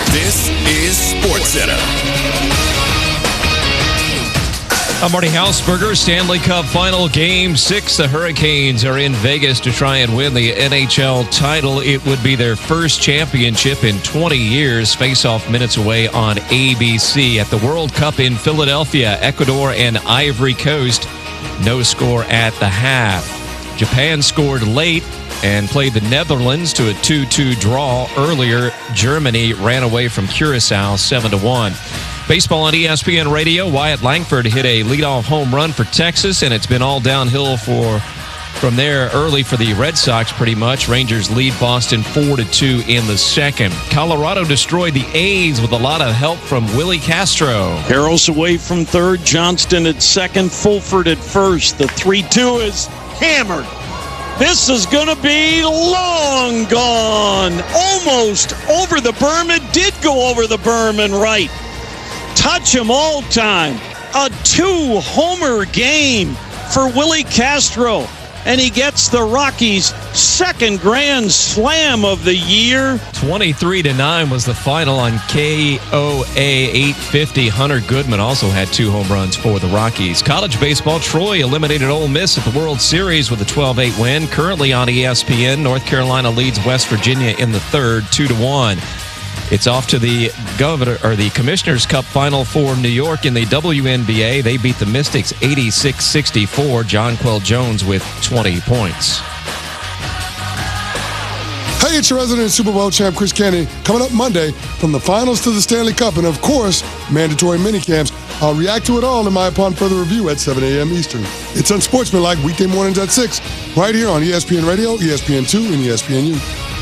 This is SportsCenter. I'm Marty Hausberger. Stanley Cup Final Game 6. The Hurricanes are in Vegas to try and win the NHL title. It would be their first championship in 20 years. Face-off minutes away on ABC. At the World Cup in Philadelphia, Ecuador and Ivory Coast. No score at the half. Japan scored late and played the Netherlands to a 2-2 draw. Earlier, Germany ran away from Curacao 7-1. Baseball on ESPN Radio. Wyatt Langford hit a leadoff home run for Texas, and it's been all downhill from there early for the Red Sox pretty much. Rangers lead Boston 4-2 in the second. Colorado destroyed the A's with a lot of help from Willie Castro. Harrell's away from third, Johnston at second, Fulford at first. The 3-2 is hammered. This is going to be long gone. Almost over the berm. It did go over the berm and right. Touch him all time. A 2-homer game for Willie Castro. And he gets the Rockies' second grand slam of the year. 23-9 was the final on KOA 850. Hunter Goodman also had 2 home runs for the Rockies. College baseball, Troy eliminated Ole Miss at the World Series with a 12-8 win. Currently on ESPN, North Carolina leads West Virginia in the third, 2-1. It's off to the Commissioner's Cup final for New York in the WNBA. They beat the Mystics 86-64. Jonquel Jones with 20 points. Hey, it's your resident Super Bowl champ, Chris Canty. Coming up Monday, from the finals to the Stanley Cup, and of course, mandatory minicamps. I'll react to it all in my Upon Further Review at 7 a.m. Eastern. It's Unsportsmanlike weekday mornings at 6, right here on ESPN Radio, ESPN2, and ESPNU.